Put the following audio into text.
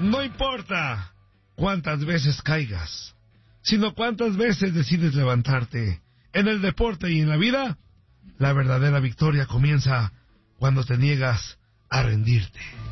No importa cuántas veces caigas, sino cuántas veces decides levantarte. En el deporte y en la vida, la verdadera victoria comienza cuando te niegas a rendirte.